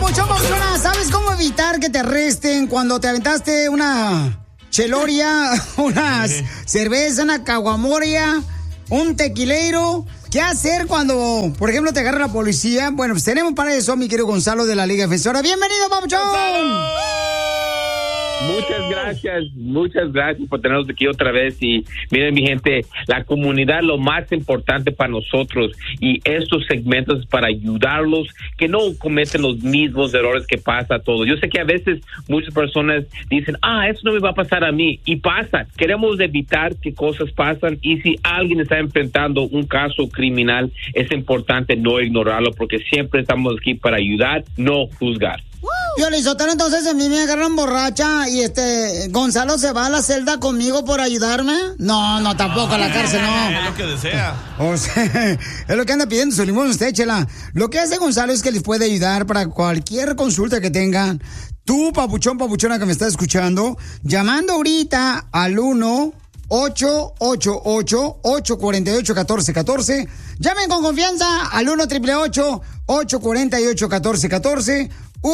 Papuchón, papuchona, ¿sabes cómo evitar que te arresten cuando te aventaste una cheloria, una cerveza, una caguamoria, un tequileiro? ¿Qué hacer cuando, por ejemplo, te agarra la policía? Bueno, pues tenemos para eso a mi querido Gonzalo de la Liga Defensora. ¡Bienvenido, papuchón! Muchas gracias por tenernos aquí otra vez. Y miren, mi gente, la comunidad es lo más importante para nosotros, y estos segmentos para ayudarlos que no cometen los mismos errores que pasa a todos. Yo sé que a veces muchas personas dicen, eso no me va a pasar a mí, y pasa. Queremos evitar que cosas pasan, y si alguien está enfrentando un caso criminal, es importante no ignorarlo, porque siempre estamos aquí para ayudar, no juzgar. Yo le Sotelo, entonces a mí me agarran borracha y Gonzalo se va a la celda conmigo por ayudarme. No, tampoco a la cárcel, no. Es lo que desea. O sea, es lo que anda pidiendo su limón usted, chela. Lo que hace Gonzalo es que les puede ayudar para cualquier consulta que tengan. Tú, papuchón, papuchona que me estás escuchando, llamando ahorita al 1-888-848-1414. Llamen con confianza al 1-888-848-1414.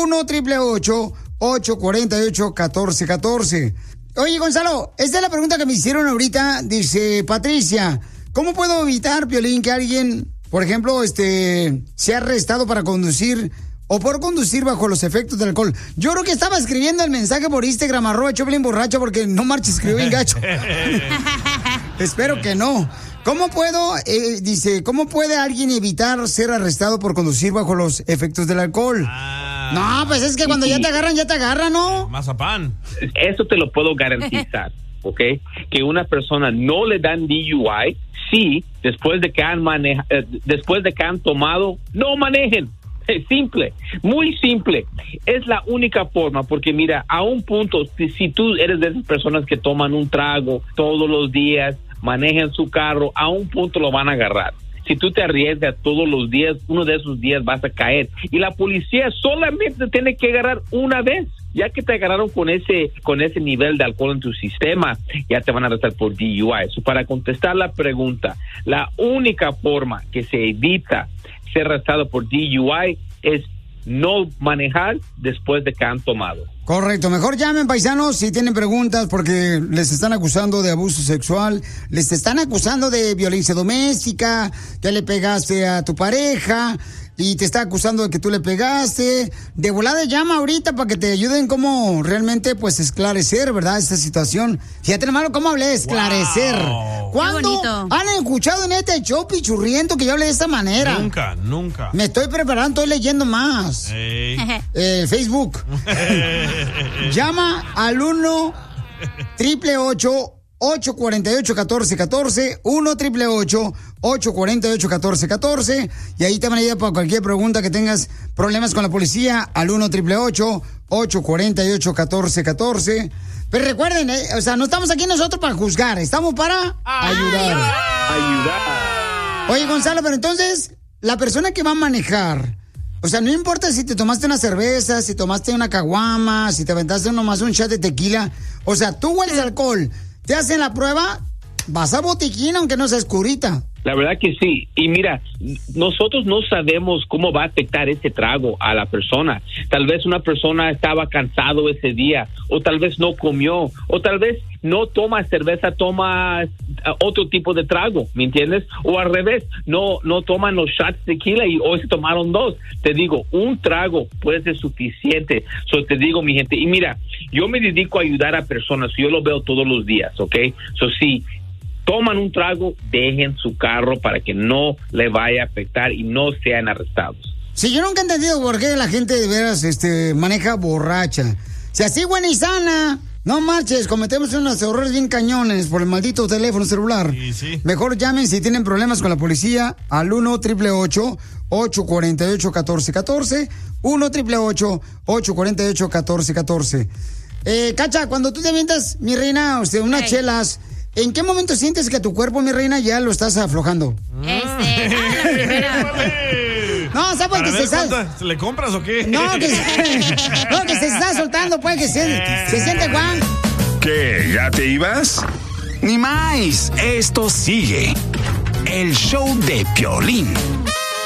1-888-848-1414. Oye, Gonzalo, esta es la pregunta que me hicieron ahorita. Dice Patricia, ¿cómo puedo evitar, Piolín, que alguien, por ejemplo, sea arrestado para conducir o por conducir bajo los efectos del alcohol? Yo creo que estaba escribiendo el mensaje por Instagram, @Choplin borracho, porque no marches, escribió bien gacho. Espero que no. ¿Cómo puedo, cómo puede alguien evitar ser arrestado por conducir bajo los efectos del alcohol? No, pues es que cuando ya te agarran, ¿no? Mazapán. Eso te lo puedo garantizar, ¿ok? Que una persona no le dan DUI si después de que han tomado, no manejen. Es simple, muy simple. Es la única forma, porque mira, a un punto, si tú eres de esas personas que toman un trago todos los días, manejan su carro, a un punto lo van a agarrar. Si tú te arriesgas todos los días, uno de esos días vas a caer. Y la policía solamente tiene que agarrar una vez. Ya que te agarraron con ese nivel de alcohol en tu sistema, ya te van a arrestar por DUI. Para contestar la pregunta, la única forma que se evita ser arrestado por DUI es no manejar después de que han tomado. Correcto, mejor llamen, paisanos, si tienen preguntas, porque les están acusando de abuso sexual, les están acusando de violencia doméstica, que le pegaste a tu pareja y te está acusando de que tú le pegaste. De volada llama ahorita para que te ayuden cómo realmente, pues, esclarecer, ¿verdad?, esta situación. Fíjate, hermano, cómo hablé, esclarecer. Wow. ¿Cuándo han escuchado en este show pichurriento que yo hable de esta manera? Nunca. Me estoy preparando, estoy leyendo más. Facebook. Llama al 1-888-848-1414, 1-888-848-1414, y ahí te van a ayudar para cualquier pregunta que tengas, problemas con la policía, al 1-888-848-1414. Pero recuerden, no estamos aquí nosotros para juzgar, estamos para ayudar. Oye, Gonzalo, pero entonces, la persona que va a manejar, o sea, no importa si te tomaste una cerveza, si tomaste una caguama, si te aventaste nomás un shot de tequila, o sea, tú hueles alcohol, te hacen la prueba, vas a botiquín aunque no sea oscurita. La verdad que sí. Y mira, nosotros no sabemos cómo va a afectar ese trago a la persona. Tal vez una persona estaba cansado ese día, o tal vez no comió, o tal vez no toma cerveza, toma otro tipo de trago, ¿me entiendes? O al revés, no toman los shots de tequila y hoy se tomaron 2. Te digo, un trago puede ser suficiente. Te digo, mi gente, y mira, yo me dedico a ayudar a personas, yo lo veo todos los días, ¿ok? Sí, toman un trago, dejen su carro para que no le vaya a afectar y no sean arrestados. Sí, yo nunca he entendido por qué la gente de veras maneja borracha. Si así buena y sana, no marches, cometemos unos errores bien cañones por el maldito teléfono celular. Sí. Mejor llamen si tienen problemas con la policía al 1-888-848-1414, 1-888-848-1414. Cacha, cuando tú te avientas, mi reina, unas chelas, ¿en qué momento sientes que tu cuerpo, mi reina, ya lo estás aflojando? La primera. No, ¿sabes que se está... ¿Le compras o qué? No, que se está soltando, pues, que se siente Juan. ¿Qué? ¿Ya te ibas? Ni más, esto sigue. El show de Piolín.